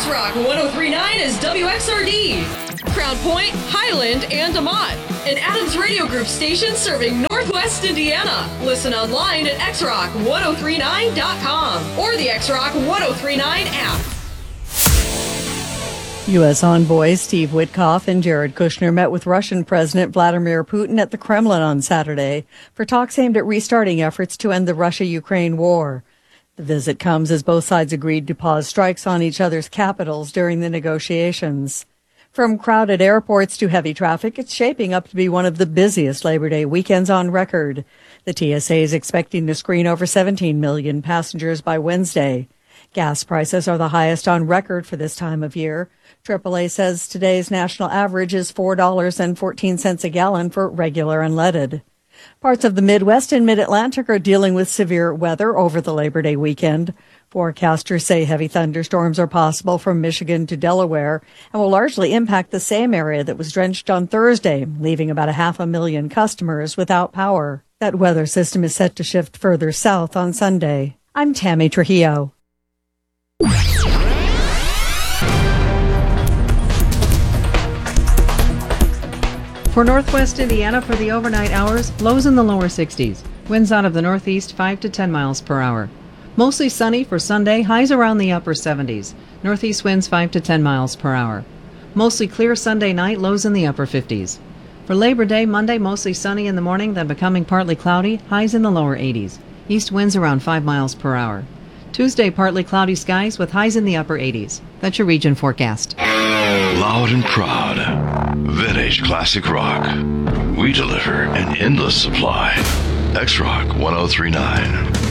X-Rock 1039 is WXRD. Crown Point, Highland, and DeMont. An Adams Radio Group station serving Northwest Indiana. Listen online at xrock1039.com or the X-Rock 1039 app. U.S. envoys Steve Witkoff and Jared Kushner met with Russian President Vladimir Putin at the Kremlin on Saturday for talks aimed at restarting efforts to end the Russia-Ukraine war. The visit comes as both sides agreed to pause strikes on each other's capitals during the negotiations. From crowded airports to heavy traffic, it's shaping up to be one of the busiest Labor Day weekends on record. The TSA is expecting to screen over 17 million passengers by Wednesday. Gas prices are the highest on record for this time of year. AAA says today's national average is $4.14 a gallon for regular unleaded. Parts of the Midwest and Mid-Atlantic are dealing with severe weather over the Labor Day weekend. Forecasters say heavy thunderstorms are possible from Michigan to Delaware and will largely impact the same area that was drenched on Thursday, leaving about 500,000 customers without power. That weather system is set to shift further south on Sunday. I'm Tammy Trujillo. For Northwest Indiana for the overnight hours, lows in the lower 60s. Winds out of the northeast 5 to 10 miles per hour. Mostly sunny for Sunday, highs around the upper 70s. Northeast winds 5 to 10 miles per hour. Mostly clear Sunday night, lows in the upper 50s. For Labor Day, Monday, mostly sunny in the morning, then becoming partly cloudy, highs in the lower 80s. East winds around 5 miles per hour. Tuesday, partly cloudy skies with highs in the upper 80s. That's your region forecast. Loud and proud. Vintage classic rock. We deliver an endless supply. X-Rock 1039.